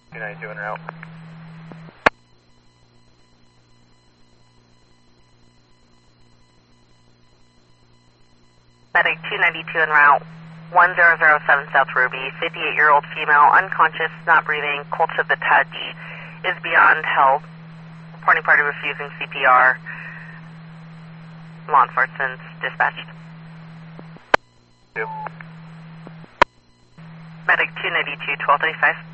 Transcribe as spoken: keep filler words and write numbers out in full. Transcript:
two ninety-two en route. Medic two ninety-two en route, one zero zero seven South Ruby, fifty-eight-year-old female, unconscious, not breathing, cold to the touch, is beyond help. Reporting party refusing C P R. Law enforcement dispatched. Two. Medic two ninety-two, twelve thirty-five.